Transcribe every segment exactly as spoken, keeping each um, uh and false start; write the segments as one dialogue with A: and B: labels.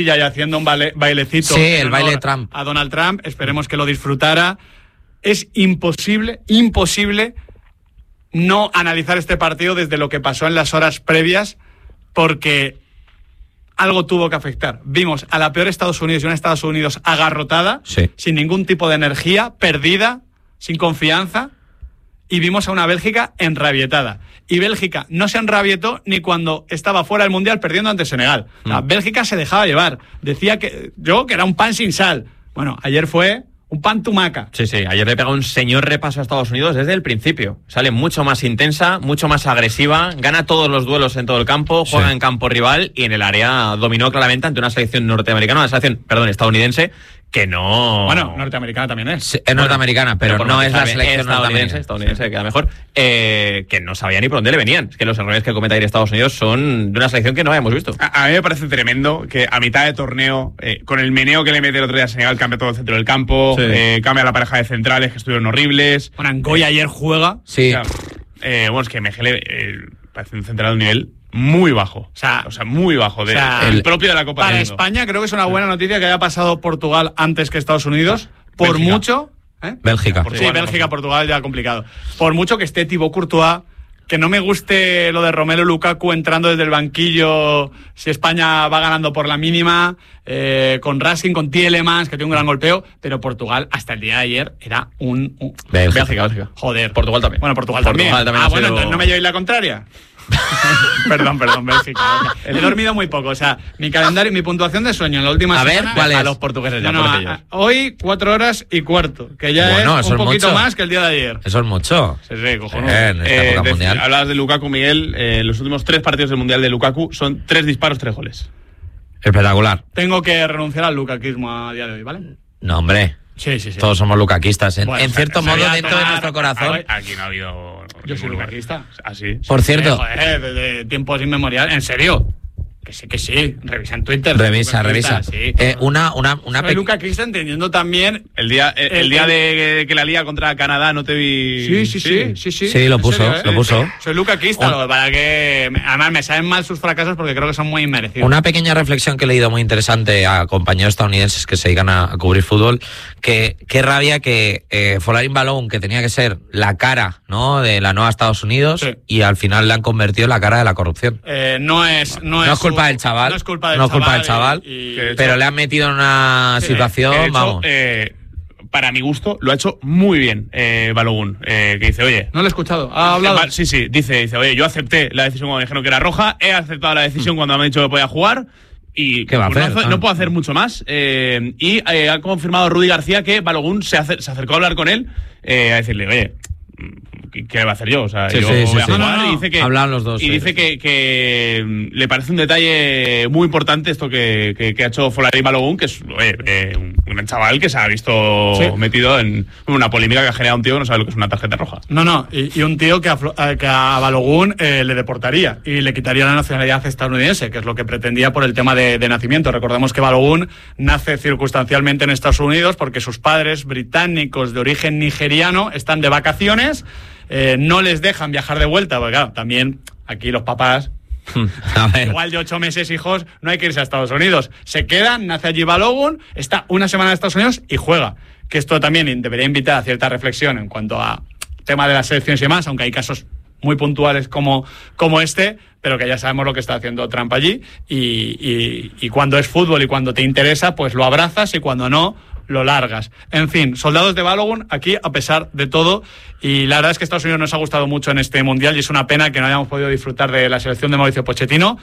A: y haciendo un baile, bailecito.
B: Sí, el baile de Trump.
A: A Donald Trump, esperemos que lo disfrutara. Es imposible, imposible no analizar este partido desde lo que pasó en las horas previas, porque algo tuvo que afectar. Vimos a la peor Estados Unidos y una Estados Unidos agarrotada,
B: sí.
A: sin ningún tipo de energía, perdida, sin confianza, y vimos a una Bélgica enrabietada. Y Bélgica no se enrabietó ni cuando estaba fuera del Mundial perdiendo ante Senegal. Mm. La Bélgica se dejaba llevar. Decía que yo que era un pan sin sal. Bueno, ayer fue un pan tumaca.
C: Sí, sí, ayer le pega un señor repaso a Estados Unidos desde el principio. Sale mucho más intensa, mucho más agresiva, gana todos los duelos en todo el campo, juega sí. en campo rival y en el área dominó claramente ante una selección norteamericana, una selección, perdón, estadounidense, que no...
A: Bueno, norteamericana también es.
B: Sí, es norteamericana, pero, pero no es la selección
C: estadounidense, estadounidense, sí. queda mejor, eh, que no sabía ni por dónde le venían. Es que los errores que comete ayer Estados Unidos son de una selección que no habíamos visto.
D: A, a mí me parece tremendo que a mitad de torneo, eh, con el meneo que le mete el otro día a Senegal, cambia todo el centro del campo, sí. eh, cambia la pareja de centrales que estuvieron horribles.
A: Bueno, Angoy eh, ayer juega.
B: Sí.
D: O sea, eh, bueno, es que Mejele eh, parece un central de un nivel muy bajo, o sea, o sea muy bajo, de, o sea, el, el propio de la Copa
A: para
D: del Mundo.
A: España creo que es una buena noticia que haya pasado Portugal antes que Estados Unidos, por
D: Bélgica.
A: mucho... ¿eh?
B: Bélgica.
A: Portugal, sí, Bélgica, Portugal ya complicado. Por mucho que esté Thibaut Courtois, que no me guste lo de Romelu Lukaku entrando desde el banquillo si España va ganando por la mínima, eh, con Racing, con Tielemans, que tiene un gran golpeo, pero Portugal hasta el día de ayer era un... un...
B: Bélgica.
C: Bélgica, Bélgica.
A: Joder.
C: Portugal también.
A: Bueno, Portugal,
C: Portugal
A: también.
C: también
A: ah, bueno,
C: sido...
A: entonces no me llevéis la contraria. perdón, perdón, Bélgica. He dormido muy poco, o sea, mi calendario, mi puntuación de sueño en la última
B: a
A: semana...
B: A ver, ¿cuál es?
C: A los portugueses ya,
A: no, no, a, hoy cuatro horas y cuarto, que ya
B: bueno,
A: es un poquito
B: mucho.
A: más que el día de ayer.
B: Eso es mucho.
A: Sí, sí, cojonudo.
B: Eh, en esta
D: Eh,
B: época
D: de,
B: mundial.
D: hablabas de Lukaku, Miguel, eh, los últimos tres partidos del Mundial de Lukaku son tres disparos, tres goles.
B: Espectacular.
A: Tengo que renunciar al lucaquismo a día de hoy, ¿vale?
B: No, hombre.
A: Sí, sí, sí.
B: Todos somos lucaquistas. En,
A: Bueno,
B: en cierto
A: o sea,
B: modo,
A: sería
B: dentro
A: tomar-
B: de nuestro corazón.
D: Aquí no ha habido...
A: Yo soy lucaquista.
D: Así.
B: Por cierto,
A: Eh, joder, desde tiempos inmemoriales. ¿En serio? Que sí, que sí. Revisa en Twitter.
B: revisa,
A: Lucaquista,
B: revisa.
A: Sí.
B: Eh, una, una, una
A: Soy
B: pe-
A: lucaquista entendiendo también...
D: El día, el, el
A: El-
D: día
A: el-
D: de que la lía contra Canadá no te vi...
A: Sí, sí, sí, sí, sí.
B: Sí, lo
A: En
B: puso,
A: serio, ¿eh?
B: lo puso.
A: Soy lucaquista,
B: Un-
A: lo- para que... Además, me saben mal sus fracasos porque creo que son muy inmerecidos.
B: Una pequeña reflexión que he leído muy interesante a compañeros estadounidenses que se dedican a, a cubrir fútbol, que qué rabia que eh, Folarin Balogun, que tenía que ser la cara, ¿no?, de la nueva Estados Unidos,
A: Sí.
B: y al final le han convertido en la cara de la corrupción.
A: Eh, no es... No,
B: No
A: es,
B: es culpa
A: su-
B: del chaval,
A: No es culpa del
B: no es culpa
A: chaval.
B: del chaval,
A: y- y-
D: que de hecho-
B: pero le han metido en una
A: Sí,
B: situación,
D: Que, de hecho,
B: vamos.
D: eh, para mi gusto, lo ha hecho muy bien eh, Balogun, eh, que dice, oye...
A: No lo he escuchado. ¿Ha hablado?
D: Eh, Sí, sí, dice, dice, oye, yo acepté la decisión cuando me dijeron que era roja, he aceptado la decisión cuando me han dicho que podía jugar y
B: ¿Qué va a
D: pues,
B: hacer?
D: no,
B: Ah.
D: no puedo hacer mucho más. Eh, y eh, ha confirmado Rudy García que Balogun se, acer- se acercó a hablar con él, eh, a decirle, oye, ¿qué, qué va a hacer yo? O sea,
B: Sí,
D: yo
B: sí, sí,
D: voy a
B: sí.
D: jugar.
A: No, no, no.
D: Y dice que,
B: Hablaban los dos,
D: y
B: sí.
D: dice que, que mm, le parece un detalle muy importante esto que, que, que ha hecho Folarin Balogun, que es oye, eh, un, un chaval que se ha visto
A: Sí.
D: metido en una polémica que ha generado un tío que no sabe lo que es una tarjeta roja.
A: No, no, y, y un tío que a, Flo- eh, que a Balogun eh, le deportaría y le quitaría la nacionalidad estadounidense, que es lo que pretendía por el tema de, de nacimiento. Recordemos que Balogun nace circunstancialmente en Estados Unidos porque sus padres británicos de origen nigeriano están de vacaciones, eh, no les dejan viajar de vuelta, porque claro, también aquí los papás...
B: A ver.
A: Igual de ocho meses, hijos, no hay que irse a Estados Unidos. Se quedan, nace allí Balogun, está una semana en Estados Unidos y juega. Que esto también debería invitar a cierta reflexión en cuanto a tema de las selecciones y demás, aunque hay casos muy puntuales como, como este, pero que ya sabemos lo que está haciendo Trump allí. Y, y, y cuando es fútbol y cuando te interesa, pues lo abrazas, y cuando no, lo largas. En fin, soldados de Balogun aquí a pesar de todo, y la verdad es que Estados Unidos nos ha gustado mucho en este Mundial y es una pena que no hayamos podido disfrutar de la selección de Mauricio Pochettino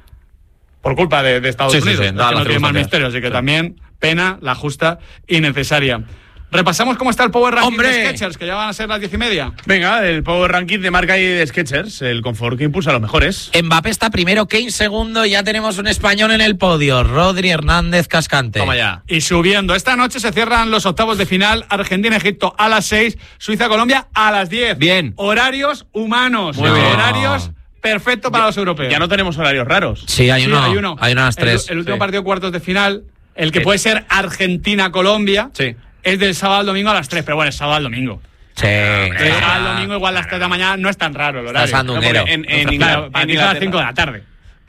A: por culpa de, de Estados
C: Sí, sí,
A: Unidos,
C: sí,
A: es que
C: dadas
A: no
C: las
A: tiene más
C: circunstancias.
A: misterio, así que
C: Sí.
A: también pena, la justa y necesaria. Repasamos cómo está el Power Ranking
D: ¡Hombre!
A: de Skechers, que ya van a ser las diez y media.
D: Venga, el Power Ranking de marca y de Skechers, el confort que impulsa a los mejores.
B: Mbappé está primero, Kane segundo, y ya tenemos un español en el podio, Rodri Hernández Cascante.
C: Toma ya.
A: Y subiendo, esta noche se cierran los octavos de final, Argentina-Egipto a las seis, Suiza-Colombia a las diez.
C: Bien.
A: Horarios humanos.
B: Muy bien.
A: Horarios perfectos para los europeos.
D: Ya no tenemos horarios raros.
B: Sí, hay
A: Sí,
B: uno,
A: hay uno.
B: hay unas
A: El-
B: tres.
A: El, último
B: Sí.
A: partido cuartos de final, el que
C: Eh.
A: puede ser Argentina-Colombia,
C: Sí.
A: es del sábado al domingo a las tres, pero bueno, es sábado al domingo.
B: Sí,
A: El
B: sí.
A: sábado al domingo igual a las tres de la mañana no es tan raro el horario.
B: Estás andunguero.
D: En, en,
A: Claro,
D: Inglaterra,
A: para
D: en
A: ti son las
D: Inglaterra-
A: cinco de la tarde.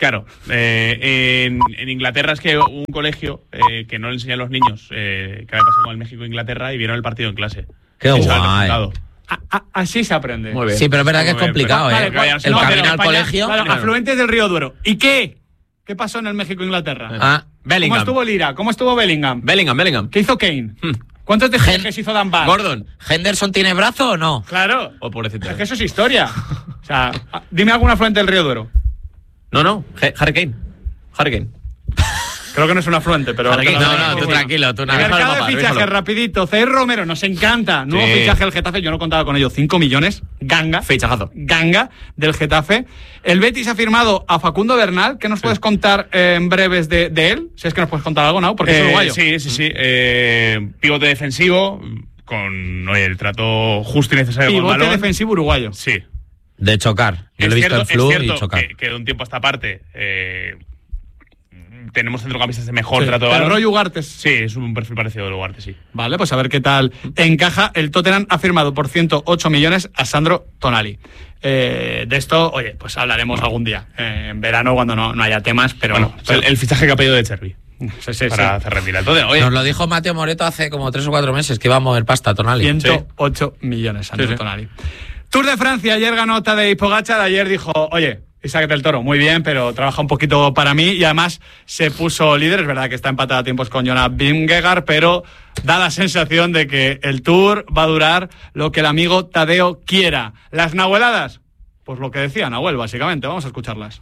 D: Claro, eh, en, en Inglaterra es que hubo un colegio eh, que no le enseñan a los niños eh, qué había pasado con el México-Inglaterra y vieron el partido en clase.
B: Qué
D: Y
B: guay.
D: saben el resultado.
A: A- a- así se aprende.
D: Muy bien.
B: Sí, pero es verdad que es
D: Muy bien,
B: complicado,
D: pero-
B: ¿eh?
D: vale, vale,
B: el
D: no,
B: camino
D: pero
B: al
A: España-
B: colegio.
A: claro,
D: Claro.
A: afluentes del río Duero. ¿Y qué? ¿Qué pasó en el México-Inglaterra?
B: Ah,
A: ¿Cómo
C: Bellingham.
A: estuvo Lira? ¿Cómo estuvo Bellingham?
C: Bellingham, Bellingham.
A: ¿Qué hizo Kane?
C: Hmm.
A: ¿Cuántos
B: Gen-
A: despejes hizo Dan Bar?
C: Gordon.
B: ¿Henderson tiene brazo o no?
A: Claro.
C: Oh, pobrecito.
A: Es que eso es historia. O sea, a- dime algún afluente del río Duero.
C: No, no. He- Harry Kane. Harry Kane.
A: Creo que no es un afluente, pero...
C: Para que-
A: te lo
B: No,
A: doy
B: no,
A: por
B: tú
A: encima.
B: tranquilo, tú
A: El
B: nada.
C: Déjalo,
A: mercado de
C: papá,
A: fichajes,
C: déjalo.
A: rapidito. Zaire Romero, nos encanta. Nuevo
C: Sí.
A: fichaje del Getafe, yo no contaba con ello. cinco millones, ganga.
C: Fichajazo.
A: Ganga del Getafe. El Betis ha firmado a Facundo Bernal. ¿Qué nos puedes contar eh, en breves de, de él? Si es que nos puedes contar algo, ¿no? Porque es
D: Eh,
A: uruguayo.
D: Sí, sí, sí. Eh, pivote defensivo con oye, el trato justo y necesario con el
A: Pivote
D: balón.
A: defensivo uruguayo.
D: Sí.
B: De chocar. Yo
D: Es
B: lo he visto
D: cierto-
B: en Flu
D: es cierto
B: y chocar.
D: Que, que de un tiempo a esta parte eh, tenemos centrocampistas de mejor
A: Sí,
D: trato de
A: pero
D: balón.
A: Roy Ugarte.
D: Sí, es un perfil parecido de Ugarte, sí.
A: Vale, pues a ver qué tal encaja. El Tottenham ha firmado por ciento ocho millones a Sandro Tonali. Eh, de esto, oye, pues hablaremos algún día. Eh, en verano, cuando no, no haya temas, pero...
D: Bueno,
A: pero-
D: el, el fichaje que ha pedido de Chervi
A: sí, sí,
D: para
A: sí.
D: cerrar el Entonces, oye,
B: Nos lo dijo Mateo Moreto hace como tres o cuatro meses que iba a mover pasta a Tonali.
A: ciento ocho millones, Sandro
D: Sí, sí.
A: Tonali. Tour de Francia, ayer ganó Tadej Pogačar, ayer dijo, oye, Isaac del Toro, muy bien, pero trabaja un poquito para mí y además se puso líder, es verdad que está empatado a tiempos con Jonas Vingegaard, pero da la sensación de que el Tour va a durar lo que el amigo Tadeo quiera. ¿Las nahueladas? Pues lo que decía Nahuel, básicamente, vamos a escucharlas.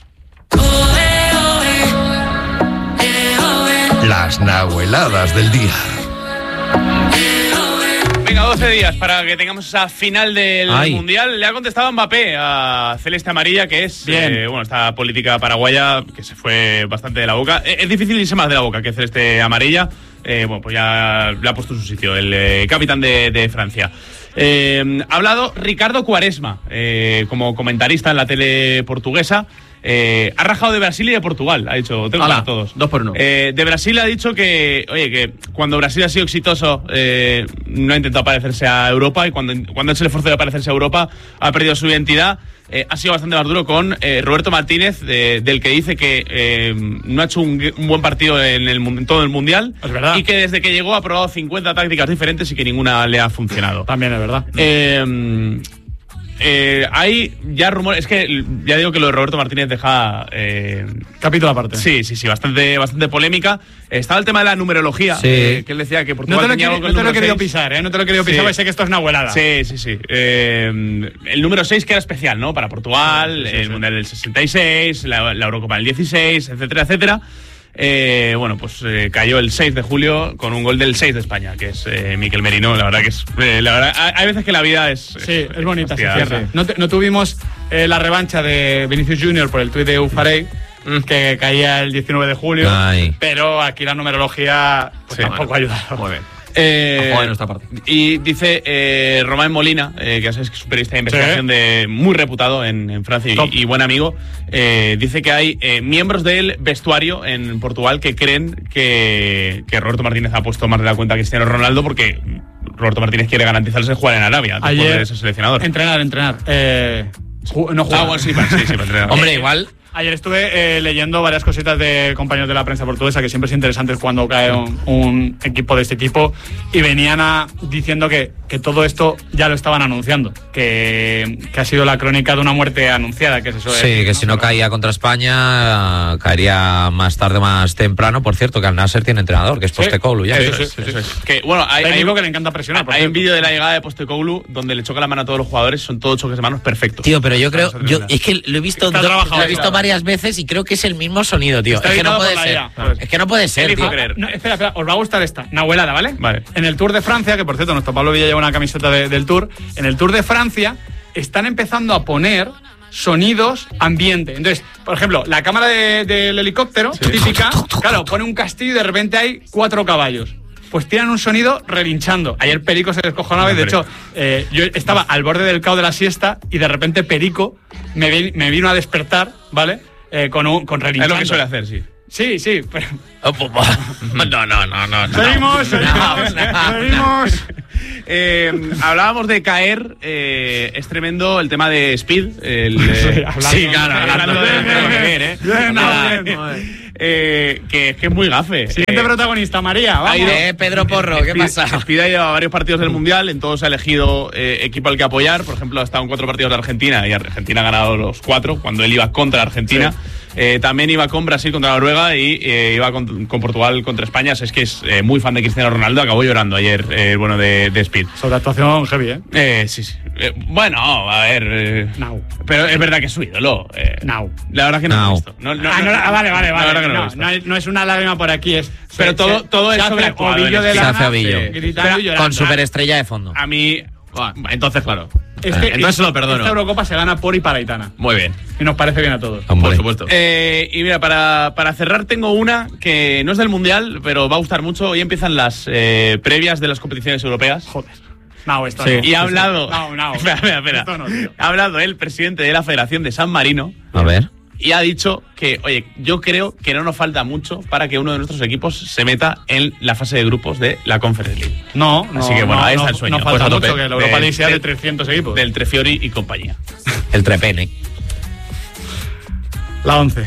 E: Las nahueladas del día.
D: venga, doce días para que tengamos esa final del
B: Ay.
D: Mundial. Le ha contestado Mbappé a Celeste Amarilla, que es
A: Bien.
D: eh, bueno, esta política paraguaya que se fue bastante de la boca. Eh, Es difícil irse más de la boca que Celeste Amarilla. Eh, bueno, pues ya le ha puesto en su sitio el eh, capitán de, de Francia. Eh, ha hablado Ricardo Quaresma, eh, como comentarista en la tele portuguesa. Eh, ha rajado de Brasil y de Portugal. Ha dicho, tengo
C: Hala,
D: para todos.
C: dos por uno.
D: Eh, de Brasil ha dicho que, oye, que cuando Brasil ha sido exitoso eh, no ha intentado parecerse a Europa, y cuando, cuando ha hecho el esfuerzo de parecerse a Europa ha perdido su identidad. Eh, ha sido bastante más duro con eh, Roberto Martínez, de- del que dice que eh, no ha hecho un, un buen partido en, el, mun- en todo el Mundial.
A: Es verdad.
D: Y que desde que llegó ha probado cincuenta tácticas diferentes y que ninguna le ha funcionado.
A: También es verdad.
D: Eh, eh, hay ya rumores, es que ya digo que lo de Roberto Martínez deja... Eh,
A: Capítulo aparte.
D: sí, sí, sí, bastante, bastante polémica. Estaba el tema de la numerología,
B: Sí.
D: eh, que él decía que
A: No
D: Portugal
A: te lo, he
D: tenía
A: queri-
D: algo con
A: no
D: el
A: te lo he
D: número
A: querido
D: seis.
A: pisar, ¿eh? No te lo he querido
D: Sí.
A: pisar, porque sé que esto es una abuelada.
D: Sí, sí, sí. Eh, el número seis que era especial, ¿no? Para Portugal,
A: Sí, sí,
D: el
A: sí.
D: Mundial del sesenta y seis, la, la Eurocopa del dieciséis, etcétera, etcétera. Eh, bueno, pues eh, cayó el seis de julio con un gol del seis de España, que es eh, Miquel Merino. La verdad que es... eh, la verdad, hay hay veces que la vida es...
A: Sí, es bonita, se
D: hostia,
A: cierra.
D: sí.
A: No, te- no tuvimos eh, la revancha de Vinicius Junior por el tuit de Ufarey,
D: Mm.
A: que caía el diecinueve de julio,
B: Ay.
A: pero aquí la numerología pues,
D: Sí,
A: tampoco ha
D: bueno,
A: ayudado.
C: Muy bien.
D: Eh,
C: Joder, nuestra parte.
D: Y dice eh, Román Molina, eh, que ya sabes que es un periodista de investigación de, muy reputado en, en Francia
A: Top.
D: y, y buen amigo, eh, dice que hay eh, miembros del vestuario en Portugal que creen que, que Roberto Martínez ha puesto más de la cuenta a Cristiano Ronaldo porque Roberto Martínez quiere garantizarse jugar en Arabia después
A: Ayer,
D: de ser seleccionador.
A: entrenar, entrenar. Eh, ju- no
D: Ah,
A: jugar.
D: bueno, sí, para- sí, sí, para entrenar.
B: Hombre, igual.
A: Ayer estuve eh, leyendo varias cositas de compañeros de la prensa portuguesa, que siempre es interesante cuando cae un, un equipo de este tipo, y venían a, diciendo que, que todo esto ya lo estaban anunciando, que, que ha sido la crónica de una muerte anunciada, que es eso de
B: Sí,
A: decir,
B: que si no
A: Pero-
B: caía contra España, caería más tarde o más temprano. Por cierto, que al Nasser tiene entrenador, que es
A: Sí.
B: Postecoglou ya.
A: Eso
D: Eso
A: es,
D: es,
A: sí,
D: eso
A: sí.
D: es. Que, bueno, hay, hay,
A: Técnico que le encanta presionar, por
D: hay un
A: cierto.
D: vídeo de la llegada de Postecoglou donde le choca la mano a todos los jugadores, son todos choques de manos perfectos.
B: Tío, pero yo creo,
D: Vamos a
B: yo
D: terminar.
B: es que lo he visto,
A: Está
B: do-
A: trabajado,
B: lo he visto
A: claro.
B: varias veces y creo que es el mismo sonido, tío.
A: Está
B: Es que no
A: editado
B: puede
A: por la
B: ser.
A: I A, ¿sabes?
B: Es que no puede ser,
D: Él hizo
B: tío.
D: creer.
A: No, espera, espera, os va a gustar esta. Nahuelada, ¿vale?
D: Vale.
A: En el Tour de Francia, que por cierto, nuestro Pablo Villa lleva una camiseta de- del Tour, en el Tour de Francia están empezando a poner sonidos ambiente. Entonces, por ejemplo, la cámara de- del helicóptero, típica, claro, pone un castillo y de repente hay cuatro caballos. Pues tiran un sonido relinchando. Ayer Perico se descojonaba y de
D: Hombre.
A: hecho eh, yo estaba al borde del cao de la siesta y de repente Perico me, vi- me vino a despertar, ¿vale? Eh, con, un, con
D: Es
A: relinchando.
D: lo que suele hacer, sí.
A: Sí, sí, pero...
B: Oh, pues, va. No, no, no, no. no.
A: Seguimos, seguimos,
B: No, no.
A: seguimos.
D: Eh, hablábamos de caer, eh, es tremendo el tema de Speed. El, eh,
A: sí, claro,
D: hablando de caer, ¿eh?
A: Bien,
D: Nada,
A: bien.
D: eh, que, que es muy gafe.
A: Siguiente
D: eh,
A: protagonista, María. Vamos.
D: ha ido-
B: Eh, Pedro Porro, ¿qué
D: Speed-
B: pasa?
D: Speed ha ido a varios partidos del Mundial, en todos ha elegido eh, equipo al que apoyar. Por ejemplo, ha estado en cuatro partidos de Argentina y Argentina ha ganado los cuatro, cuando él iba contra Argentina.
A: Sí.
D: Eh, también iba con Brasil contra Noruega y eh, iba con, con Portugal contra España. Es que es eh, muy fan de Cristiano Ronaldo. Acabó llorando ayer, eh, bueno, de, de Speed.
A: Sobre actuación heavy, ¿eh?
D: Eh, sí, sí. Eh, bueno, a ver. eh,
A: Now.
D: Pero es verdad que es su ídolo. eh,
A: Now.
D: La verdad que no lo he
B: Now.
D: visto. No, no,
A: ah,
D: no,
A: no, ah, vale, vale,
D: la
A: vale.
D: verdad que no lo he
A: No,
D: visto.
A: no, hay- no es una lágrima por aquí, es.
D: Pero todo- todo es
A: se hace
D: sobreactuado
A: ovillo
D: en
A: de
D: el
B: Se
A: lana,
B: hace ovillo.
A: sí, gritando y llorando.
B: Con superestrella de fondo.
D: A mí. Bueno, entonces, claro.
A: Este-
D: entonces se lo perdono.
A: Esta Eurocopa se gana por y para Aitana.
D: Muy bien.
A: Y nos parece bien a todos.
B: Hombre.
D: Por supuesto. Eh, y mira, para, para cerrar tengo una que no es del Mundial, pero va a gustar mucho. Hoy empiezan las eh, previas de las competiciones europeas.
A: Joder. No, esto
D: Sí.
A: no.
D: Y ha hablado.
A: No, no.
D: espera, espera, espera.
A: Esto no, tío.
D: Ha hablado el presidente de la Federación de San Marino
B: A ver.
D: y ha dicho que, oye, yo creo que no nos falta mucho para que uno de nuestros equipos se meta en la fase de grupos de la Conference League.
A: No, no.
D: Así que bueno,
A: no,
D: ahí está
A: no,
D: el sueño.
A: No
D: Pues
A: falta
D: a tope.
A: mucho que la Europa
D: De-
A: League sea de
D: de-
A: trescientos equipos.
D: Del Trefiori y compañía.
B: El Trepene.
A: La once.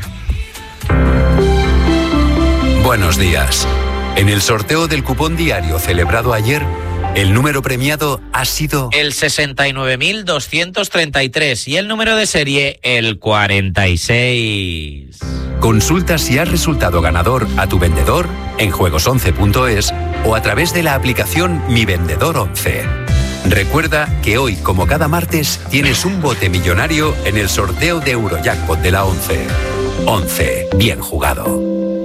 E: Buenos días. En el sorteo del cupón diario celebrado ayer, el número premiado ha sido
B: El sesenta y nueve mil doscientos treinta y tres y el número de serie el cuarenta y seis.
E: Consulta si has resultado ganador a tu vendedor en juegos once punto es o a través de la aplicación Mi Vendedor once. Recuerda que hoy, como cada martes, tienes un bote millonario en el sorteo de Eurojackpot de la once. once. Bien jugado.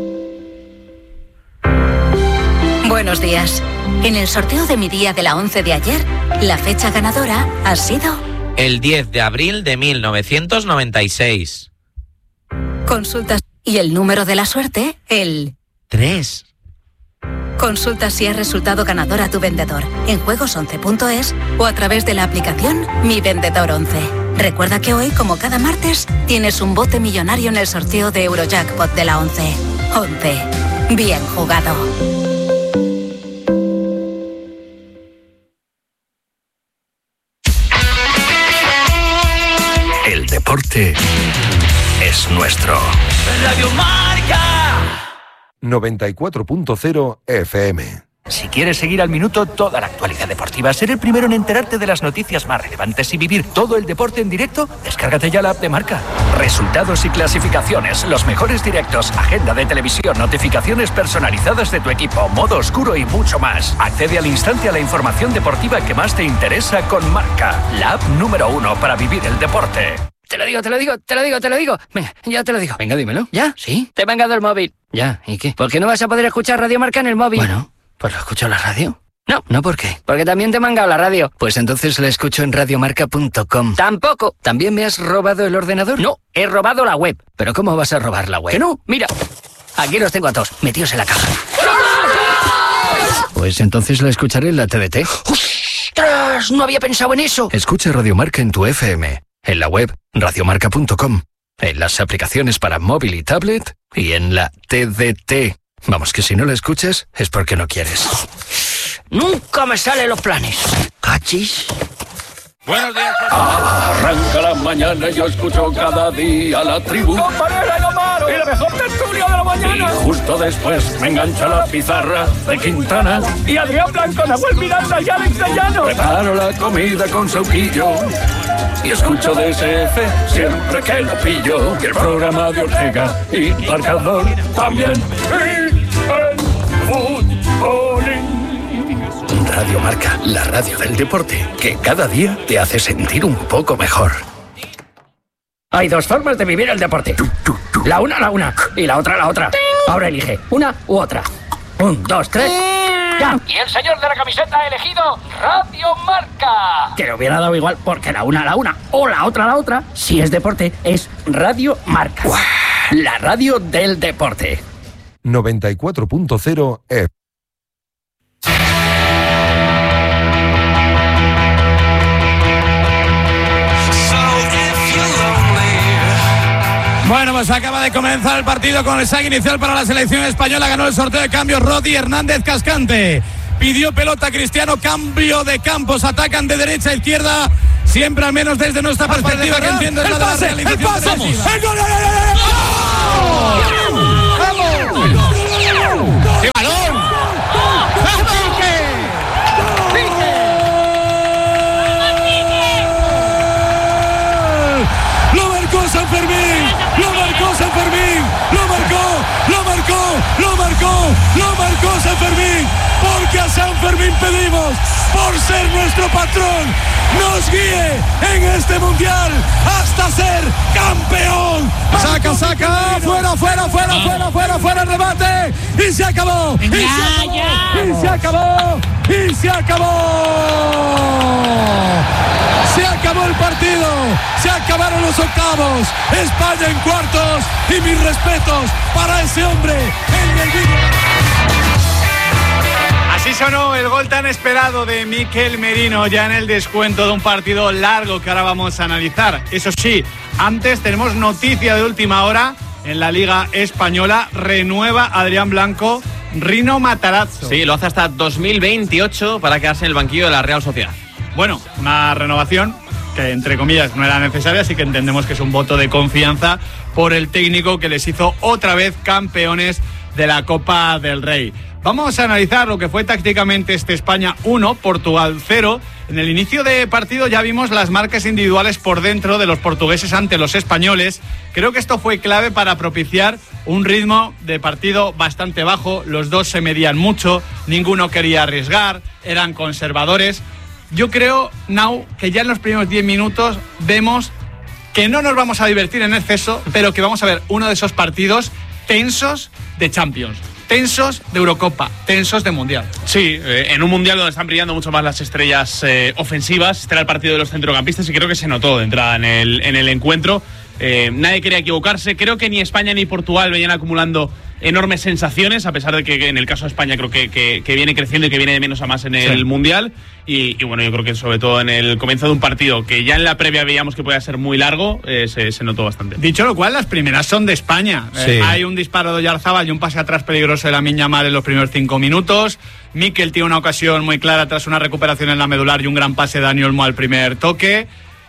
F: Buenos días. En el sorteo de mi día de la once de ayer, la fecha ganadora ha sido...
B: El diez de abril de mil novecientos noventa y seis.
F: Consultas y el número de la suerte, el...
B: Tres.
F: Consulta si has resultado ganador a tu vendedor en juegos once punto es o a través de la aplicación Mi Vendedor once. Recuerda que hoy, como cada martes, tienes un bote millonario en el sorteo de Eurojackpot de la once. once. Bien jugado.
E: El deporte es nuestro.
G: Radio Marca.
H: noventa y cuatro punto cero F M.
G: Si quieres seguir al minuto toda la actualidad deportiva, ser el primero en enterarte de las noticias más relevantes y vivir todo el deporte en directo, descárgate ya la app de Marca. Resultados y clasificaciones, los mejores directos, agenda de televisión, notificaciones personalizadas de tu equipo, modo oscuro y mucho más. Accede al instante a la información deportiva que más te interesa con Marca, la app número uno para vivir el deporte.
I: Te lo digo, te lo digo, te lo digo, te lo digo. Venga, ya te lo digo. Venga, dímelo. ¿Ya? ¿Sí? Te he mangado el móvil. Ya, ¿y qué? ¿Por qué no vas a poder escuchar Radio Marca en el móvil? Bueno, pues lo escucho en la radio. No, ¿no por qué? Porque también te he mangado la radio. Pues entonces la escucho en radiomarca punto com. Tampoco. ¿También me has robado el ordenador? No, he robado la web. ¿Pero cómo vas a robar la web? Que no, mira. Aquí los tengo a todos, metidos en la caja. Pues entonces la escucharé en la T D T. ¡Ostras! No había pensado en eso.
H: Escucha Radio Marca en tu F M, en la web radiomarca punto com, en las aplicaciones para móvil y tablet y en la T D T. Vamos, que si no la escuchas es porque no quieres.
I: Nunca me salen los planes. ¿Cachis?
B: Buenos días.
J: Arranca la mañana y yo escucho cada día la tribu.
G: ¡Comparera y Omar! ¡Y la mejor tertulia de la mañana!
J: Y justo después me engancha la pizarra de Quintana.
G: Y Adrián Blanco, Nahuel Miranda y Alex de Llano.
J: Preparo la comida con sauquillo y escucho D S F siempre que lo pillo. Y el programa de Ortega y Marcador también. Y el futbolín. Radio Marca, la radio del deporte, que cada día te hace sentir un poco mejor.
I: Hay dos formas de vivir el deporte. La una, la una. Y la otra, la otra. Ahora elige una u otra. Un, dos, tres. ¡Ya!
G: Y el señor de la camiseta ha elegido Radio Marca.
I: Que le hubiera dado igual porque la una, la una. O la otra, la otra. Si es deporte, es Radio Marca. La radio del deporte.
H: noventa y cuatro punto cero F M.
A: Bueno, pues acaba de comenzar el partido con el saque inicial para la selección española. Ganó el sorteo de cambios Rodi Hernández Cascante.
K: pidió pelota Cristiano, cambio de campos, atacan de derecha a izquierda, siempre al menos desde nuestra perspectiva, que entiendo es la de la realización. ¡El pase! ¡El gol! ¡Vamos! ¡Qué balón! ¡Lo marcó San Fermín! ¡Lo marcó San Fermín! ¡Lo marcó! ¡Lo marcó! ¡Lo marcó! ¡Lo marcó San Fermín! Porque a San Fermín pedimos, por ser nuestro patrón, nos guíe en este mundial hasta ser campeón. Saca, saca, fuera, fuera, fuera, fuera, fuera, fuera, remate. Y se acabó. Y se acabó. Y se acabó. Y se acabó. Se acabó el partido. Se acabaron los octavos. España en cuartos. Y mis respetos para ese hombre en el vídeo.
A: Así sonó el gol tan esperado de Mikel Merino ya en el descuento de un partido largo que ahora vamos a analizar. Eso sí, antes tenemos noticia de última hora en la Liga Española. Renueva Adrián Blanco Rino Matarazzo.
C: Sí, lo hace hasta dos mil veintiocho para quedarse en el banquillo de la Real Sociedad.
A: Bueno, una renovación que entre comillas no era necesaria, así que entendemos que es un voto de confianza por el técnico que les hizo otra vez campeones de la Copa del Rey. Vamos a analizar lo que fue tácticamente este España uno, Portugal cero. En el inicio de partido ya vimos las marcas individuales por dentro de los portugueses ante los españoles. Creo que esto fue clave para propiciar un ritmo de partido bastante bajo. Los dos se medían mucho, ninguno quería arriesgar, eran conservadores. Yo creo, Nau, que ya en los primeros diez minutos vemos que no nos vamos a divertir en exceso, pero que vamos a ver uno de esos partidos tensos de Champions. Tensos de Eurocopa, tensos de Mundial.
D: Sí, eh, en un Mundial donde están brillando mucho más las estrellas eh, ofensivas. Este era el partido de los centrocampistas y creo que se notó de entrada en el, en el encuentro. Eh, nadie quería equivocarse. Creo que ni España ni Portugal venían acumulando enormes sensaciones, a pesar de que en el caso de España creo que, que, que viene creciendo y que viene de menos a más en el sí. Mundial. Y, y bueno, yo creo que sobre todo en el comienzo de un partido que ya en la previa veíamos que podía ser muy largo, eh, se, se notó bastante.
A: Dicho lo cual, las primeras son de España. Sí. Eh, hay un disparo de Oyarzabal y un pase atrás peligroso de Lamine Yamal en los primeros cinco minutos. Mikel tiene una ocasión muy clara tras una recuperación en la medular y un gran pase de Dani Olmo al primer toque.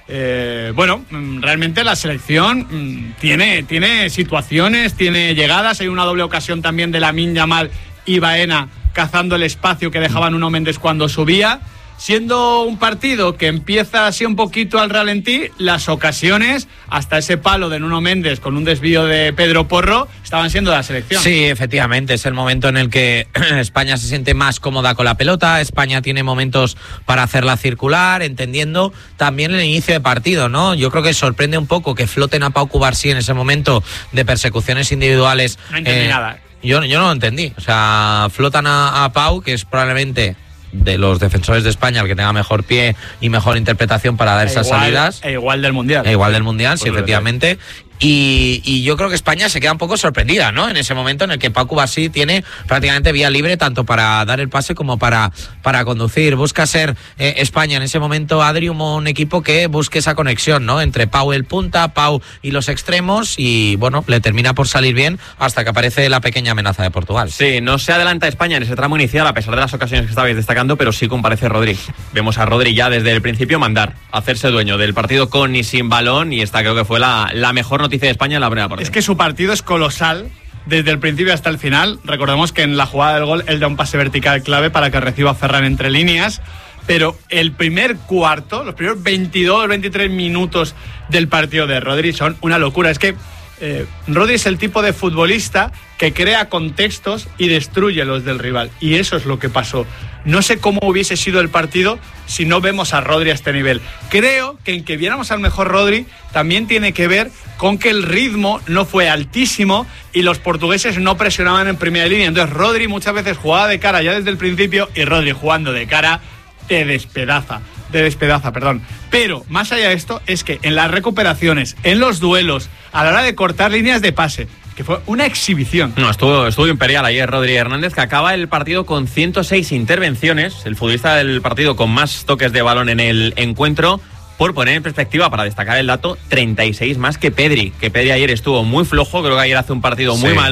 A: Eh, bueno, realmente la selección tiene, tiene situaciones, tiene llegadas. Hay una doble ocasión también de Lamine Yamal y Baena cazando el espacio que dejaban Nuno Méndez cuando subía. Siendo un partido que empieza así un poquito al ralentí, las ocasiones, hasta ese palo de Nuno Méndez con un desvío de Pedro Porro, estaban siendo de la selección.
B: Sí, efectivamente, es el momento en el que España se siente más cómoda con la pelota. España tiene momentos para hacerla circular, entendiendo también el inicio de partido, ¿no? Yo creo que sorprende un poco que floten a Pau Cubarsí en ese momento de persecuciones individuales.
A: No entendí eh, nada.
B: Yo, yo no lo entendí. O sea, flotan a, a Pau, que es probablemente de los defensores de España el que tenga mejor pie y mejor interpretación para dar e esas
A: igual,
B: salidas.
A: E igual del Mundial.
B: E igual del Mundial, pues sí, efectivamente.
A: Verdad.
B: Y, y yo creo que España se queda un poco sorprendida, ¿no? En ese momento en el que Pau Cubarsí tiene prácticamente vía libre tanto para dar el pase como para, para conducir. Busca ser eh, España en ese momento, Adri, un equipo que busque esa conexión, ¿no? Entre Pau el punta, Pau y los extremos, y bueno, le termina por salir bien hasta que aparece la pequeña amenaza de Portugal.
C: Sí, no se adelanta España en ese tramo inicial a pesar de las ocasiones que estabais destacando, pero sí comparece Rodri. Vemos a Rodri ya desde el principio mandar, hacerse dueño del partido con y sin balón, y esta creo que fue la, la mejor noticia de España en la primera parte.
A: Es que su partido es colosal desde el principio hasta el final. Recordemos que en la jugada del gol él da un pase vertical clave para que reciba a Ferran entre líneas, pero el primer cuarto, los primeros veintidós, veintitrés minutos del partido de Rodri son una locura. Es que eh, Rodri es el tipo de futbolista que crea contextos y destruye los del rival, y eso es lo que pasó. No sé cómo hubiese sido el partido si no vemos a Rodri a este nivel. Creo que en que viéramos al mejor Rodri también tiene que ver con que el ritmo no fue altísimo y los portugueses no presionaban en primera línea. Entonces Rodri muchas veces jugaba de cara ya desde el principio, y Rodri jugando de cara te despedaza, te despedaza, perdón. Pero más allá de esto es que en las recuperaciones, en los duelos, a la hora de cortar líneas de pase, que fue una exhibición.
C: No, estuvo, estuvo imperial ayer Rodri Hernández, que acaba el partido con ciento seis intervenciones, el futbolista del partido con más toques de balón en el encuentro. Por poner en perspectiva, para destacar el dato, treinta y seis más que Pedri, que Pedri ayer estuvo muy flojo, creo que ayer hace un partido muy sí. malo,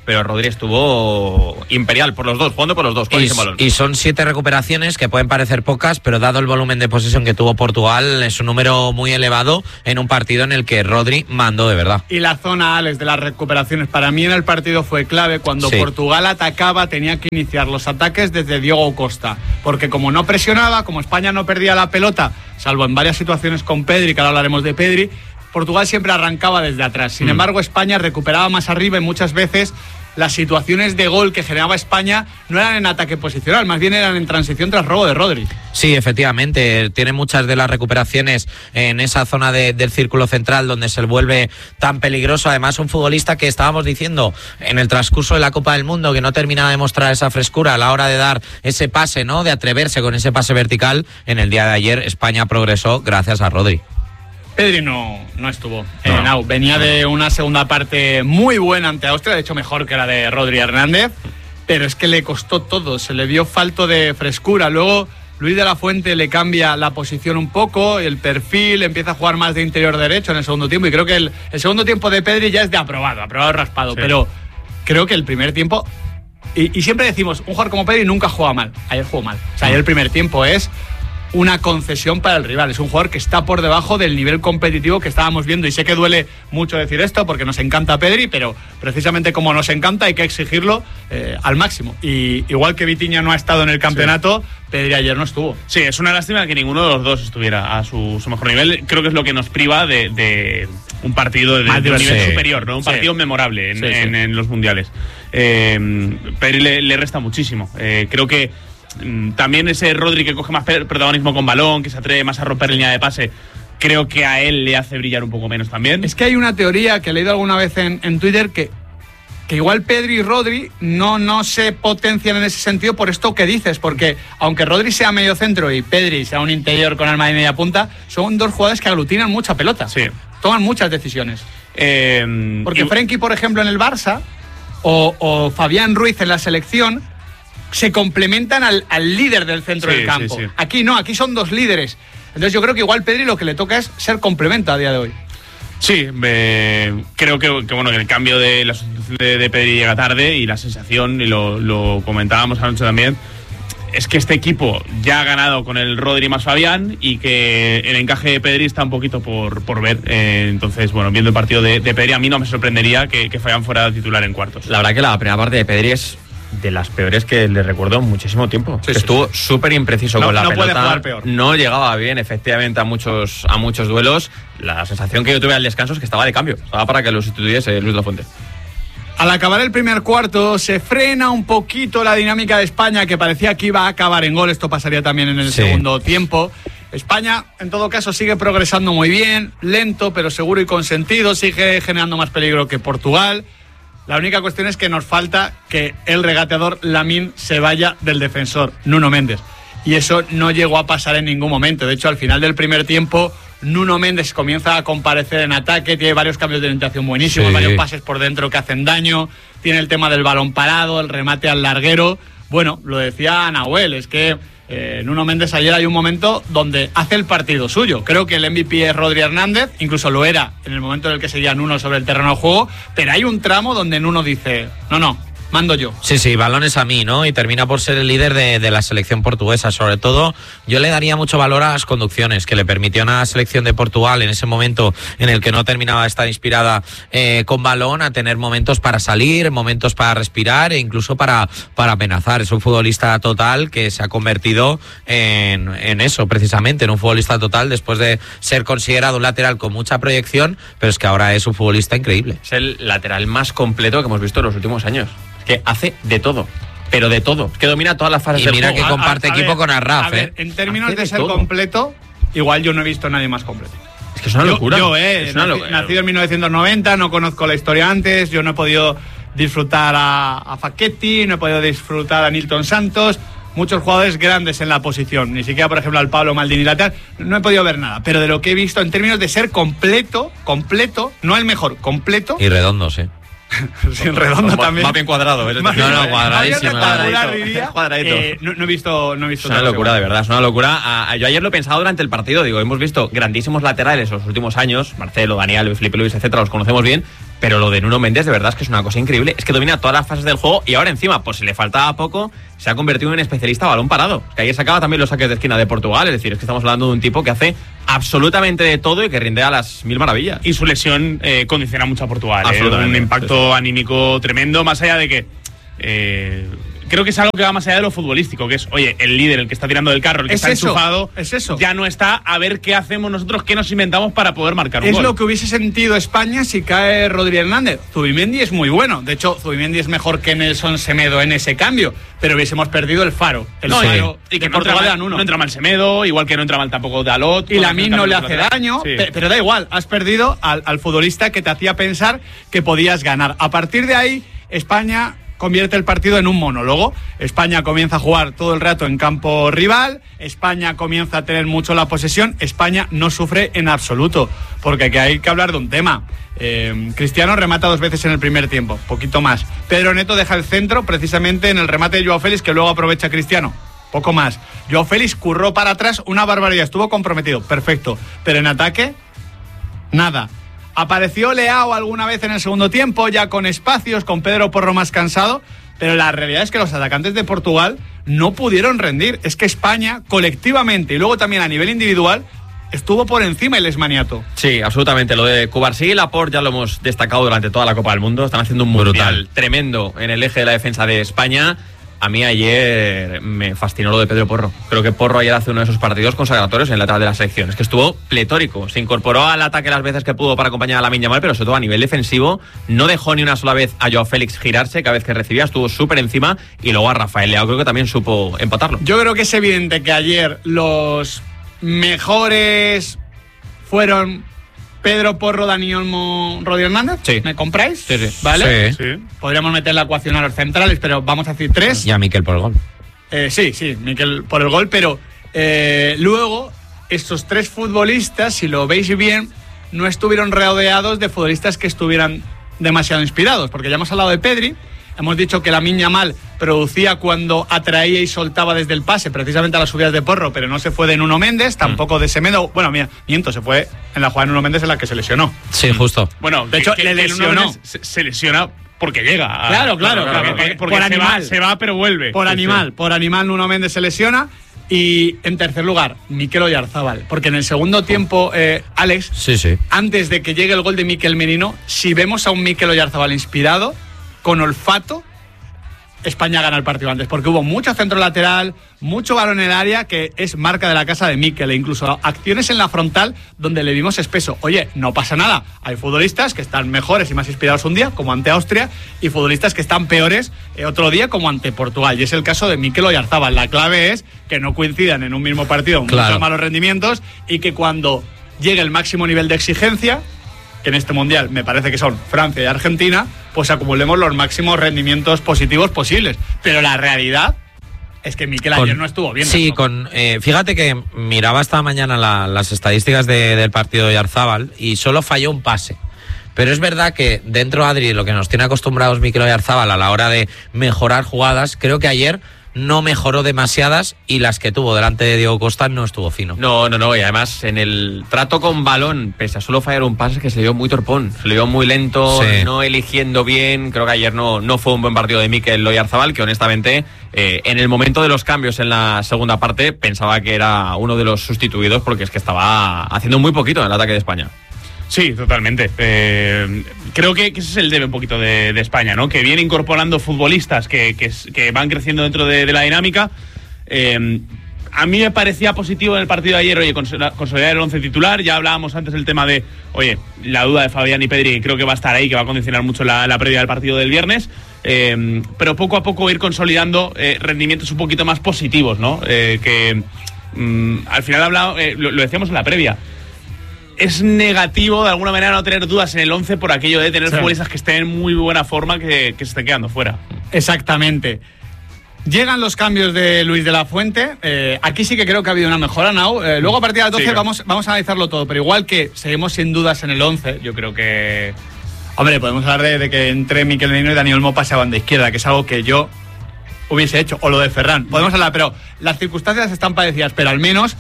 C: pero Rodri estuvo imperial por los dos, jugando por los dos, con
B: y,
C: ese balón.
B: Y son siete recuperaciones que pueden parecer pocas, pero dado el volumen de posesión que tuvo Portugal, es un número muy elevado en un partido en el que Rodri mandó de verdad.
A: Y la zona, Alex, de las recuperaciones, para mí en el partido fue clave. Cuando sí. Portugal atacaba, tenía que iniciar los ataques desde Diogo Costa, porque como no presionaba, como España no perdía la pelota, salvo en varias situaciones con Pedri, que ahora hablaremos de Pedri, Portugal siempre arrancaba desde atrás. Sin mm. embargo, España recuperaba más arriba y muchas veces las situaciones de gol que generaba España no eran en ataque posicional, más bien eran en transición tras robo de Rodri.
B: Sí, efectivamente, tiene muchas de las recuperaciones en esa zona de, del círculo central donde se vuelve tan peligroso. Además, un futbolista que estábamos diciendo en el transcurso de la Copa del Mundo que no terminaba de mostrar esa frescura a la hora de dar ese pase, ¿no? De atreverse con ese pase vertical. En el día de ayer España progresó gracias a Rodri.
A: Pedri no, no estuvo no. en out. Venía de una segunda parte muy buena ante Austria, de hecho mejor que la de Rodri Hernández, pero es que le costó todo, se le vio falto de frescura. Luego Luis de la Fuente le cambia la posición un poco, el perfil, empieza a jugar más de interior derecho en el segundo tiempo, y creo que el, el segundo tiempo de Pedri ya es de aprobado, aprobado raspado, sí. pero creo que el primer tiempo, y, y siempre decimos, un jugador como Pedri nunca juega mal, ayer jugó mal, o sea, ayer el primer tiempo es una concesión para el rival. Es un jugador que está por debajo del nivel competitivo que estábamos viendo, y sé que duele mucho decir esto porque nos encanta Pedri, pero precisamente como nos encanta hay que exigirlo eh, al máximo. Y igual que Vitinha no ha estado en el campeonato, sí. Pedri ayer no estuvo.
D: Sí, es una lástima que ninguno de los dos estuviera a su, su mejor nivel. Creo que es lo que nos priva de, de un partido de, de un nivel sí. superior, ¿no? Un partido sí. memorable en, sí, sí. En, en los mundiales. Eh, Pedri le, le resta muchísimo. Eh, creo que también ese Rodri que coge más protagonismo con balón, que se atreve más a romper línea de pase, creo que a él le hace brillar un poco menos también.
A: Es que hay una teoría que he leído alguna vez en, en Twitter que, que igual Pedri y Rodri no, no se potencian en ese sentido por esto que dices, porque aunque Rodri sea medio centro y Pedri sea un interior con arma de media punta, son dos jugadores que aglutinan mucha pelota,
D: sí.
A: toman muchas decisiones.
D: Eh,
A: porque
D: y...
A: Frenkie, por ejemplo, en el Barça, o, o Fabián Ruiz en la selección, se complementan al, al líder del centro
D: sí,
A: del campo.
D: Sí, sí.
A: Aquí no, aquí son dos líderes. Entonces yo creo que igual Pedri lo que le toca es ser complemento a día de hoy.
D: Sí, eh, creo que, que bueno que el cambio de la sustitución de, de Pedri llega tarde, y la sensación, y lo, lo comentábamos anoche también, es que este equipo ya ha ganado con el Rodri más Fabián, y que el encaje de Pedri está un poquito por, por ver. Eh, entonces, bueno, viendo el partido de, de Pedri, a mí no me sorprendería que, que Fabián fuera titular en cuartos.
C: La verdad que la primera parte de Pedri es de las peores que le recuerdo muchísimo tiempo. Sí, sí, Estuvo súper sí. impreciso
A: no,
C: con la
A: no
C: pelota.
A: Puede jugar peor.
C: No llegaba bien, efectivamente, a muchos, a muchos duelos. La sensación que yo tuve al descanso es que estaba de cambio. Estaba para que lo sustituyese Luis de la Fuente.
A: Al acabar el primer cuarto se frena un poquito la dinámica de España, que parecía que iba a acabar en gol. Esto pasaría también en el sí. segundo tiempo. España, en todo caso, sigue progresando muy bien, lento, pero seguro y con sentido. Sigue generando más peligro que Portugal. La única cuestión es que nos falta que el regateador Lamine se vaya del defensor, Nuno Méndez. Y eso no llegó a pasar en ningún momento. De hecho, al final del primer tiempo, Nuno Méndez comienza a comparecer en ataque, tiene varios cambios de orientación buenísimos, sí. varios pases por dentro que hacen daño, tiene el tema del balón parado, el remate al larguero. Bueno, lo decía Nahuel, es que eh, Nuno Méndez ayer hay un momento donde hace el partido suyo. Creo que el M V P es Rodri Hernández, incluso lo era en el momento en el que seguía Nuno sobre el terreno de juego, pero hay un tramo donde Nuno dice, no, no, mando yo.
B: Sí, sí, balones a mí, ¿no? Y termina por ser el líder de, de la selección portuguesa. Sobre todo, yo le daría mucho valor a las conducciones que le permitió a la selección de Portugal en ese momento en el que no terminaba de estar inspirada eh, con balón, a tener momentos para salir, momentos para respirar e incluso para, para amenazar. Es un futbolista total que se ha convertido en, en eso, precisamente, en un futbolista total después de ser considerado un lateral con mucha proyección, pero es que ahora es un futbolista increíble.
C: Es el lateral más completo que hemos visto en los últimos años. Que hace de todo, pero de todo. Es que domina todas las fases
B: y
C: del
B: mira
C: juego.
B: que comparte
A: a, a, a
B: equipo
A: ver,
B: con Arraf,
A: a ver,
B: ¿eh?
A: En términos
C: hace
A: de,
C: de
A: ser
C: todo.
A: completo, igual yo no he visto a nadie más completo.
C: Es que es una locura.
A: Yo, yo eh,
C: es una
A: nac-
C: locura.
A: nacido en mil novecientos noventa, no conozco la historia antes, yo no he podido disfrutar a, a Facchetti, no he podido disfrutar a Nilton Santos, muchos jugadores grandes en la posición, ni siquiera, por ejemplo, al Pablo Maldini lateral, no he podido ver nada, pero de lo que he visto en términos de ser completo, completo, no el mejor, completo.
B: Y redondos, ¿eh?
A: Sin redondo también.
C: Más bien cuadrado. ¿eh?
B: Más, no, no, cuadradísimo.
A: Cuadradito, diría.
C: Cuadradito.
A: Eh, no, no he visto, no he visto.
C: Es una locura, de verdad, es una locura. A, a, yo ayer lo he pensado durante el partido, digo, hemos visto grandísimos laterales en los últimos años, Marcelo, Daniel, Felipe Luis, etcétera, los conocemos bien, Pero lo de Nuno Méndez, de verdad, es que es una cosa increíble. Es que domina todas las fases del juego y ahora encima, por si le faltaba poco, se ha convertido en especialista a balón parado. Es que ayer sacaba también los saques de esquina de Portugal. Es decir, es que estamos hablando de un tipo que hace absolutamente de todo y que rinde a las mil maravillas.
D: Y su lesión eh, condiciona mucho a Portugal. Eh, un
C: Absolutamente.
D: impacto anímico tremendo, más allá de que... Eh, creo que es algo que va más allá de lo futbolístico, que es, oye, el líder, el que está tirando del carro, el que
A: Es
D: está
A: eso,
D: enchufado,
A: es eso.
D: ya no está a ver qué hacemos nosotros, qué nos inventamos para poder marcar un
A: Es
D: gol.
A: lo que hubiese sentido España si cae Rodri Hernández. Zubimendi es muy bueno. De hecho, Zubimendi es mejor que Nelson Semedo en ese cambio. Pero hubiésemos perdido el faro. El
D: No,
A: faro
D: y, y que
A: de
D: no entra,
A: Portugal
D: mal,
A: eran uno.
D: no entra mal Semedo, igual que no entra mal tampoco Dalot.
A: Y Lamine no le hace daño,
D: Sí.
A: pe- pero da igual. Has perdido al, al futbolista que te hacía pensar que podías ganar. A partir de ahí, España convierte el partido en un monólogo. España comienza a jugar todo el rato en campo rival, España comienza a tener mucho la posesión, España no sufre en absoluto, porque aquí hay que hablar de un tema. Eh, Cristiano remata dos veces en el primer tiempo, poquito más. Pedro Neto deja el centro precisamente en el remate de Joao Félix, que luego aprovecha Cristiano. Poco más. Joao Félix curró para atrás una barbaridad, estuvo comprometido, perfecto. Pero en ataque, nada. Apareció Leao alguna vez en el segundo tiempo, ya con espacios, con Pedro Porro más cansado, pero la realidad es que los atacantes de Portugal no pudieron rendir. Es que España, colectivamente y luego también a nivel individual, estuvo por encima y les maniató.
C: Sí, absolutamente. Lo de Cubarsí y Laporte ya lo hemos destacado durante toda la Copa del Mundo. Están haciendo un mundial
B: Brutal.
C: tremendo en el eje de la defensa de España. A mí ayer me fascinó lo de Pedro Porro. Creo que Porro ayer hace uno de esos partidos consagratorios en el lateral de la selección. Es que estuvo pletórico. Se incorporó al ataque las veces que pudo para acompañar a Lamine Yamal, pero sobre todo a nivel defensivo no dejó ni una sola vez a Joao Félix girarse cada vez que recibía. Estuvo súper encima y luego a Rafael Leao creo que también supo empatarlo.
A: Yo creo que es evidente que ayer los mejores fueron Pedro Porro, Dani Olmo, Rodri Hernández.
C: Sí.
A: ¿Me compráis?
C: Sí, sí.
A: ¿Vale?
B: Sí.
D: Sí.
A: Podríamos meter la ecuación a los centrales, pero vamos a decir tres.
B: Y a Miquel por el gol.
A: Eh, sí, sí, Miquel por el gol, pero eh, luego estos tres futbolistas, si lo veis bien, no estuvieron rodeados de futbolistas que estuvieran demasiado inspirados, porque ya hemos hablado de Pedri, hemos dicho que Lamine Yamal producía cuando atraía y soltaba desde el pase, precisamente a las subidas de Porro, pero no se fue de Nuno Méndez, tampoco de Semedo. Bueno, mira, miento, se fue en la jugada de Nuno Méndez en la que se lesionó.
B: Sí, justo.
D: Bueno,
A: De hecho,
D: que-
A: le
D: que el
A: lesionó.
D: Nuno Méndez Se, se lesiona porque llega. a-
A: Claro, claro, claro,
D: Porque,
A: por-
D: porque
A: por
D: se,
A: animal.
D: va, se va, pero vuelve.
A: Por
D: Sí,
A: animal,
D: sí.
A: por animal Nuno Méndez se lesiona. Y en tercer lugar, Mikel Oyarzabal, porque en el segundo tiempo, eh, Alex,
B: Sí, sí.
A: antes de que llegue el gol de Mikel Merino, si vemos a un Mikel Oyarzabal inspirado, con olfato, España gana el partido antes, porque hubo mucho centro lateral, mucho balón en el área, que es marca de la casa de Mikel, e incluso acciones en la frontal donde le vimos espeso. Oye, no pasa nada, hay futbolistas que están mejores y más inspirados un día, como ante Austria, y futbolistas que están peores eh, otro día, como ante Portugal, y es el caso de Mikel Oyarzabal. La clave es que no coincidan en un mismo partido
B: Claro.
A: muchos malos rendimientos, y que cuando llegue el máximo nivel de exigencia, que en este Mundial me parece que son Francia y Argentina, pues acumulemos los máximos rendimientos positivos posibles. Pero la realidad es que Mikel ayer no estuvo bien.
B: Sí,
A: ¿no?
B: con, eh, fíjate que miraba esta mañana la- las estadísticas de- del partido de Oyarzabal y solo falló un pase. Pero es verdad que dentro, Adri, lo que nos tiene acostumbrados Mikel Oyarzabal a la hora de mejorar jugadas, creo que ayer no mejoró demasiadas y las que tuvo delante de Diego Costa no estuvo fino.
C: No, no, no, y además en el trato con balón, pese a solo fallar un pase, que se le dio muy torpón, se le dio muy lento,
B: Sí.
C: no eligiendo bien. Creo que ayer no, no fue un buen partido de Mikel Oyarzabal, que honestamente eh, en el momento de los cambios en la segunda parte pensaba que era uno de los sustituidos, porque es que estaba haciendo muy poquito en el ataque de España.
D: Sí, totalmente. Eh, creo que, que ese es el debe un poquito de, de España, ¿no? Que viene incorporando futbolistas que, que, que van creciendo dentro de, de la dinámica. Eh, a mí me parecía positivo en el partido de ayer, oye, consolidar consolidar el once titular. Ya hablábamos antes del tema de, oye, la duda de Fabián y Pedri, que creo que va a estar ahí, que va a condicionar mucho la, la previa del partido del viernes. Eh, pero poco a poco ir consolidando eh, rendimientos un poquito más positivos, ¿no? Eh, que mm, al final hablado, eh, lo, lo decíamos en la previa. Es negativo de alguna manera no tener dudas en el once por aquello de tener
A: Sí.
D: futbolistas que estén en muy buena forma que, que se estén quedando fuera.
A: Exactamente. Llegan los cambios de Luis de la Fuente. Eh, aquí sí que creo que ha habido una mejora, Nau. Eh, luego a partir de las doce
D: Sí, claro.
A: vamos, vamos a analizarlo todo, pero igual que seguimos sin dudas en el once, yo creo que... Hombre, podemos hablar de, de que entre Mikel Merino y Dani Olmo pasaban de izquierda, que es algo que yo hubiese hecho, o lo de Ferran. Podemos hablar, pero las circunstancias están parecidas, pero al menos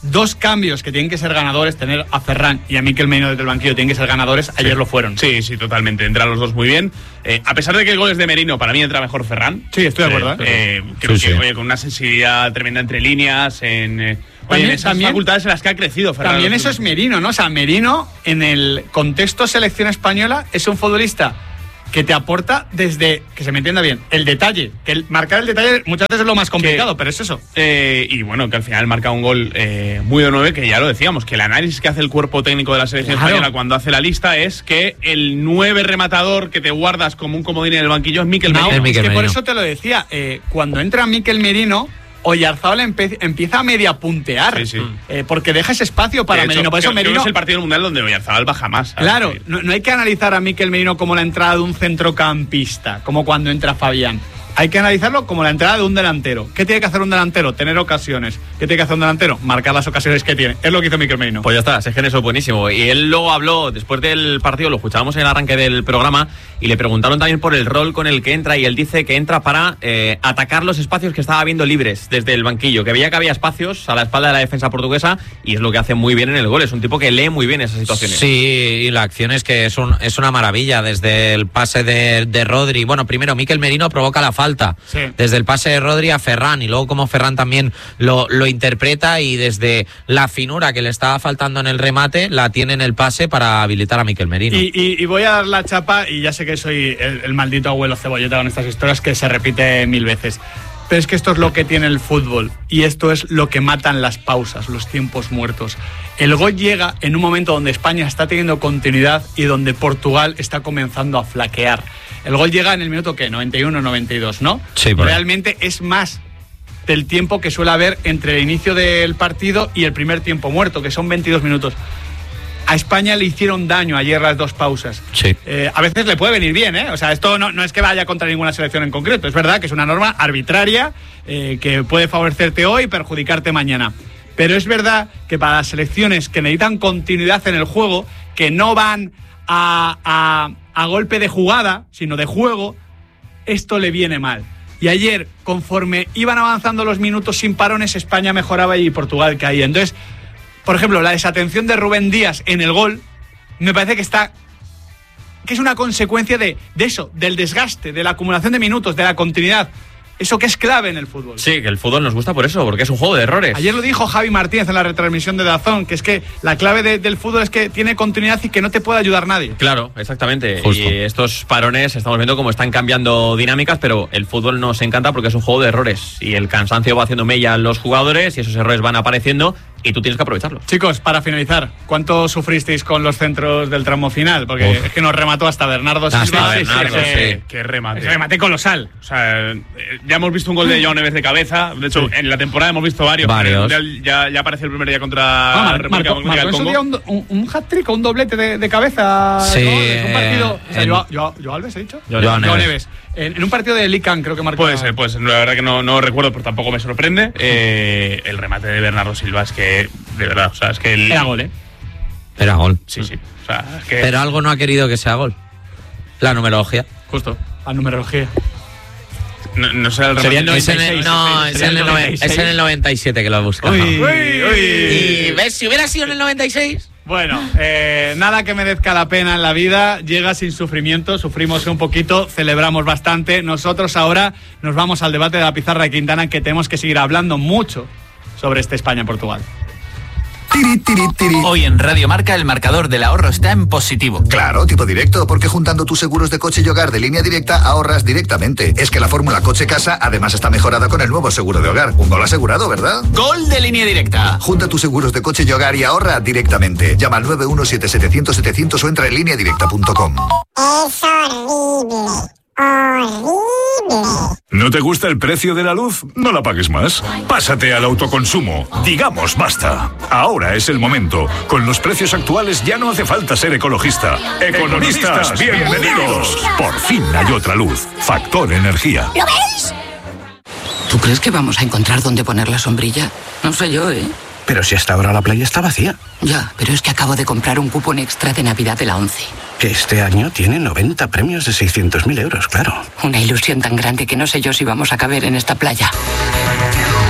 A: dos cambios que tienen que ser ganadores, tener a Ferran y a Mikel Merino desde el banquillo tienen que ser ganadores, ayer
D: sí.
A: lo fueron.
D: Sí, sí, totalmente, entran los dos muy bien. Eh, a pesar de que el gol es de Merino, para mí entra mejor Ferran.
A: Sí, estoy de acuerdo.
D: Eh, eh, creo
B: sí,
D: que,
B: sí.
D: oye, con una sensibilidad tremenda entre líneas, en, eh, oye,
A: También-
D: en esas
A: también-
D: facultades en las que ha crecido Ferran.
A: También eso es Merino, ¿no? O sea, Merino, en el contexto selección española, es un futbolista que te aporta desde, que se me entienda bien, el detalle. Que el, marcar el detalle muchas veces es lo más complicado,
D: Que-
A: pero es eso.
D: Eh, y bueno, que al final marca un gol eh, muy de nueve, que ya lo decíamos, que el análisis que hace el cuerpo técnico de la selección
A: Claro.
D: española cuando hace la lista es que el nueve rematador que te guardas como un comodín en el banquillo es Mikel
A: No,
D: Merino.
B: es
A: es
B: Mikel
A: que por
B: Merino.
A: eso te lo decía. eh, cuando entra Mikel Merino, Oyarzabal empe- empieza a media puntear.
D: Sí, sí.
A: eh, porque deja ese espacio para
D: De hecho,
A: Merino. Por eso
D: creo- creo que
A: Merino.
D: es el partido del mundial donde Oyarzabal baja más. ¿sabes?
A: Claro,
D: Sí.
A: no, no hay que analizar a Mikel Merino como la entrada de un centrocampista, como cuando entra Fabián. Hay que analizarlo como la entrada de un delantero. ¿Qué tiene que hacer un delantero? Tener ocasiones. ¿Qué tiene que hacer un delantero? Marcar las ocasiones que tiene. Es lo que hizo Mikel Merino.
C: Pues ya está, es que en eso es buenísimo. Y él luego habló, después del partido, lo escuchábamos en el arranque del programa, y le preguntaron también por el rol con el que entra, y él dice que entra para eh, atacar los espacios que estaba viendo libres desde el banquillo, que veía que había espacios a la espalda de la defensa portuguesa, y es lo que hace muy bien en el gol. Es un tipo que lee muy bien esas situaciones.
B: Sí, y la acción es que es, un, es una maravilla. Desde el pase de, de Rodri, bueno, primero Mikel Merino provoca la falta.
A: Sí.
B: Desde el pase de Rodri a Ferran, y luego como Ferran también lo, lo interpreta, y desde la finura que le estaba faltando en el remate, la tiene en el pase para habilitar a Mikel Merino.
A: Y, y- y voy a dar la chapa, y ya sé que soy el, el maldito abuelo cebolleta con estas historias que se repite mil veces. Pero es que esto es lo que tiene el fútbol, y esto es lo que matan las pausas, los tiempos muertos. El gol llega en un momento donde España está teniendo continuidad y donde Portugal está comenzando a flaquear. El gol llega en el minuto, ¿qué? noventa y uno, noventa y dos, ¿no?
B: Sí, por ahí.
A: Realmente es más del tiempo que suele haber entre el inicio del partido y el primer tiempo muerto, que son veintidós minutos. A España le hicieron daño ayer las dos pausas.
B: Sí.
A: Eh, a veces le puede venir bien, ¿eh? O sea, esto no, no es que vaya contra ninguna selección en concreto. Es verdad que es una norma arbitraria eh, que puede favorecerte hoy y perjudicarte mañana. Pero es verdad que para las selecciones que necesitan continuidad en el juego, que no van a, a, a golpe de jugada, sino de juego, esto le viene mal. Y ayer, conforme iban avanzando los minutos sin parones, España mejoraba y Portugal caía. Entonces, por ejemplo, la desatención de Rubén Díaz en el gol, me parece que está que es una consecuencia de, de eso, del desgaste, de la acumulación de minutos, de la continuidad. Eso que es clave en el fútbol.
C: Sí, que el fútbol nos gusta por eso, porque es un juego de errores.
A: Ayer lo dijo Javi Martínez en la retransmisión de DAZN, que es que la clave de- del fútbol es que tiene continuidad y que no te puede ayudar nadie.
C: Claro, exactamente.
B: Justo.
C: Y estos parones estamos viendo cómo están cambiando dinámicas, pero el fútbol nos encanta porque es un juego de errores. Y el cansancio va haciendo mella en los jugadores y esos errores van apareciendo y tú tienes que aprovecharlos.
A: Chicos, para finalizar, ¿cuánto sufristeis con los centros del tramo final? Porque
B: Uf.
A: es que nos remató hasta Bernardo
B: Hasta
A: Silva.
B: Bernardo,
A: Ese-
B: sí.
D: Qué remate.
A: ese remate colosal.
D: O sea, eh, ya hemos visto un gol de Joao Neves de cabeza. De hecho, en la temporada hemos visto varios.
B: Varios.
D: En el Mundial Ya, ya aparece el primer día contra
A: Ah, Mar-
D: República
A: marcó,
D: Democrática
A: marcó en su
D: del
A: día
D: Congo.
A: un, un, un hat-trick o un doblete de, de cabeza.
B: Sí,
A: ¿no? En un partido. O sea,
B: en-
A: Joao- Joao- Joao Alves, ¿he dicho?
B: Joao
A: Joao
B: Neves.
A: Neves. En, en un partido de Lican creo que marcó.
D: Puede ser, pues la verdad que no, no recuerdo, pero tampoco me sorprende. Eh, el remate de Bernardo Silva es que, de verdad, o sea, es que el.
A: Era gol, ¿eh?
B: Era gol.
D: Sí, sí. O sea, es que.
B: Pero algo no ha querido que sea gol. La numerología.
A: Justo. A numerología.
D: No, no sé el
C: Sería el
D: remate.
B: Es en el, no, es en el, noven- es en el noventa y siete que lo he buscado.
A: Uy,
B: Y ves, si hubiera sido en el noventa y seis.
A: Bueno, eh, nada que merezca la pena en la vida llega sin sufrimiento, sufrimos un poquito, celebramos bastante. Nosotros ahora nos vamos al debate de la pizarra de Quintana, que tenemos que seguir hablando mucho sobre este España-Portugal.
L: Tiri, tiri, tiri. Hoy en Radio Marca el marcador del ahorro está en positivo.
M: Claro, tipo directo, porque juntando tus seguros de coche y hogar de Línea Directa ahorras directamente. Es que la fórmula coche-casa además está mejorada con el nuevo seguro de hogar. Un gol asegurado, ¿verdad?
L: Gol de Línea Directa.
M: Junta tus seguros de coche y hogar y ahorra directamente. Llama al nueve uno siete siete cero cero siete cero cero o entra en línea directa punto com.
N: Es horrible. Horrible.
J: ¿No te gusta el precio de la luz? No la pagues más. Pásate al autoconsumo. Digamos basta. Ahora es el momento. Con los precios actuales ya no hace falta ser ecologista. Economistas, bienvenidos. Por fin hay otra luz. Factor Energía.
N: ¿Lo veis?
O: ¿Tú crees que vamos a encontrar dónde poner la sombrilla? No sé yo, ¿eh?
P: Pero si hasta ahora la playa está vacía.
O: Ya, pero es que acabo de comprar un cupón extra de Navidad de la ONCE.
P: Que este año tiene noventa premios de seiscientos mil euros, claro.
O: Una ilusión tan grande que no sé yo si vamos a caber en esta playa.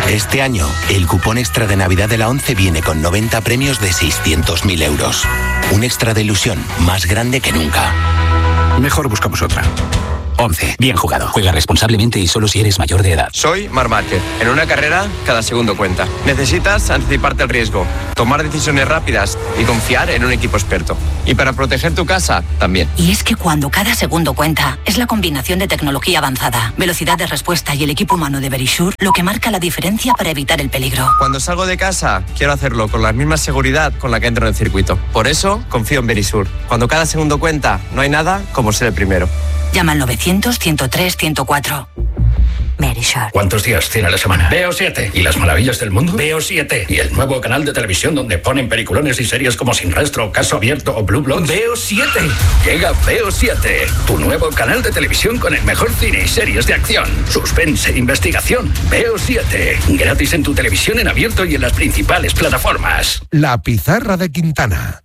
Q: Este año, el cupón extra de Navidad de la ONCE viene con noventa premios de seiscientos mil euros. Un extra de ilusión más grande que nunca.
P: Mejor buscamos otra.
L: ONCE. Bien jugado. Juega responsablemente y solo si eres mayor de edad.
R: Soy Marc Márquez. En una carrera, cada segundo cuenta. Necesitas anticiparte al riesgo, tomar decisiones rápidas y confiar en un equipo experto. Y para proteger tu casa, también.
F: Y es que cuando cada segundo cuenta, es la combinación de tecnología avanzada, velocidad de respuesta y el equipo humano de Verisure lo que marca la diferencia para evitar el peligro.
R: Cuando salgo de casa, quiero hacerlo con la misma seguridad con la que entro en el circuito. Por eso, confío en Verisure. Cuando cada segundo cuenta, no hay nada como ser el primero.
F: Llama al novecientos, ciento tres, ciento cuatro. Verisure.
G: ¿Cuántos días tiene la semana? Veo siete. ¿Y las maravillas del mundo? Veo siete. ¿Y el nuevo canal de televisión donde ponen peliculones y series como Sin Rastro, Caso Abierto o Blue Bloods? Veo siete. Llega Veo siete, tu nuevo canal de televisión con el mejor cine y series de acción, suspense, investigación. Veo siete. Gratis en tu televisión en abierto y en las principales plataformas.
S: La pizarra de Quintana.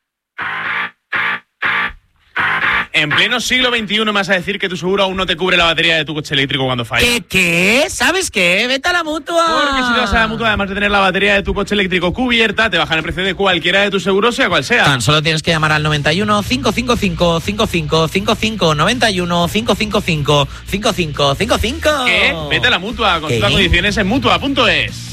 D: En pleno siglo veintiuno me vas a decir que tu seguro aún no te cubre la batería de tu coche eléctrico cuando falla.
B: ¿Qué? ¿Qué? ¿Sabes qué? Vete a la Mutua.
D: Porque si te vas a la Mutua, además de tener la batería de tu coche eléctrico cubierta, te bajan el precio de cualquiera de tus seguros, sea cual sea.
B: Tan solo tienes que llamar al noventa y uno, cinco cinco cinco, cinco cinco cinco cinco, noventa y uno, cinco cinco cinco, cinco cinco cinco cinco.
D: ¿Qué? Vete a la Mutua, consulta condiciones en mutua punto es.